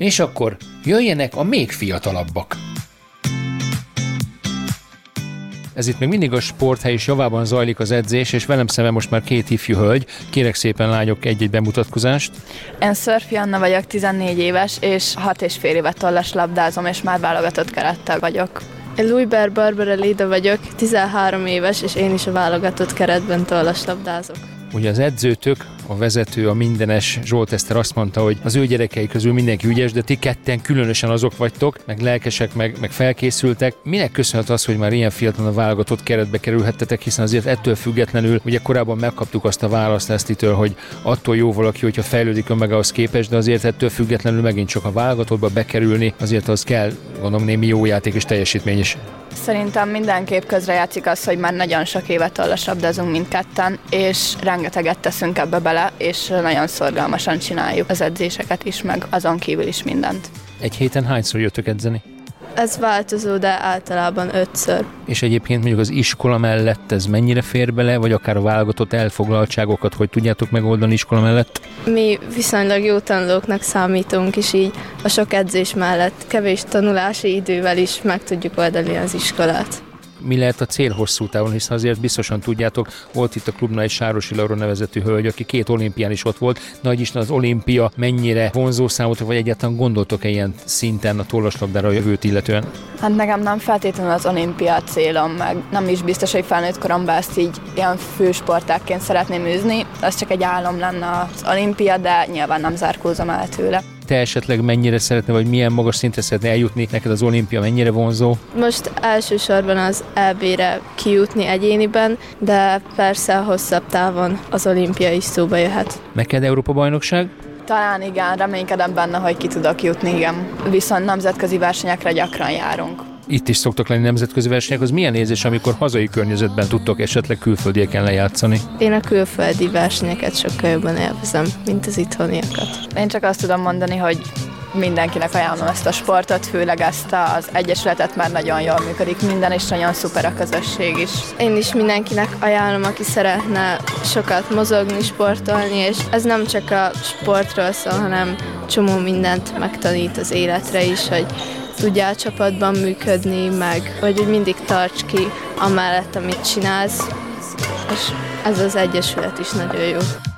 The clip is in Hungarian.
És akkor jöjjenek a még fiatalabbak. Ez itt még mindig a Sporthely és javában zajlik az edzés, és velem szemben most már 2 ifjú hölgy. Kérek szépen, lányok, egy-egy bemutatkozást. Én Szörfi Anna vagyok, 14 éves, és 6,5 évet tollaslabdázom, és már válogatott kerettel vagyok. Én Lujber Barbara Léda vagyok, 13 éves, és én is a válogatott keretben tollaslabdázok. Ugye az edzőtök, a vezető, a mindenes Zsolt Eszter azt mondta, hogy az ő gyerekei közül mindenki ügyes, de ti ketten különösen azok vagytok, meg lelkesek, meg felkészültek. Minek köszönhet az, hogy már ilyen fiatalon a válogatott keretbe kerülhettetek, hiszen azért ettől függetlenül, ugye korábban megkaptuk azt a választ Esztitől, hogy attól jó valaki, hogyha fejlődik önmagához képest, de azért ettől függetlenül megint csak a válogatottba bekerülni, azért az kell, gondolom, némi jó játék és teljesítmény is. Szerintem mindenképp közrejátszik az, hogy már nagyon sok évet tollaslabdázunk mindketten, és rengeteget teszünk ebbe bele, és nagyon szorgalmasan csináljuk az edzéseket is, meg azon kívül is mindent. Egy héten hányszor jöttök edzeni? Ez változó, de általában 5-ször. És egyébként mondjuk az iskola mellett ez mennyire fér bele, vagy akár a válogatott elfoglaltságokat, hogy tudjátok megoldani iskola mellett? Mi viszonylag jó tanulóknak számítunk, és így a sok edzés mellett kevés tanulási idővel is meg tudjuk oldani az iskolát. Mi lehet a cél hosszú távon, hiszen azért biztosan tudjátok, volt itt a klubnál egy Sárosi Laura nevezetű hölgy, aki 2 olimpián is ott volt. Nagy Isten, az olimpia mennyire vonzó számotokra, vagy egyáltalán gondoltok-e ilyen szinten a tollaslabdára a jövőt illetően? Hát nekem nem feltétlenül az olimpia célom, meg nem is biztos, hogy felnőtt koromban ezt így ilyen fősportákként szeretném űzni. Az csak egy álom lenne az olimpia, de nyilván nem zárkózom el tőle. Te esetleg mennyire szeretne, vagy milyen magas szintre szeretne eljutni, neked az olimpia mennyire vonzó? Most elsősorban az EB-re kijutni egyéniben, de persze hosszabb távon az olimpia is szóba jöhet. Neked Európa-bajnokság? Talán igen, reménykedem benne, hogy ki tudok jutni, igen. Viszont nemzetközi versenyekre gyakran járunk. Itt is szoktak lenni nemzetközi versenyek, az milyen érzés, amikor hazai környezetben tudtok esetleg külföldieken lejátszani? Én a külföldi versenyeket sokkal jobban élvezem, mint az itthoniakat. Én csak azt tudom mondani, hogy mindenkinek ajánlom ezt a sportot, főleg ezt az egyesületet, mert nagyon jól működik minden, és nagyon szuper a közösség is. Én is mindenkinek ajánlom, aki szeretne sokat mozogni, sportolni, és ez nem csak a sportról szól, hanem csomó mindent megtanít az életre is, hogy tudjál csapatban működni, meg hogy mindig tarts ki amellett, amit csinálsz, és ez az egyesület is nagyon jó.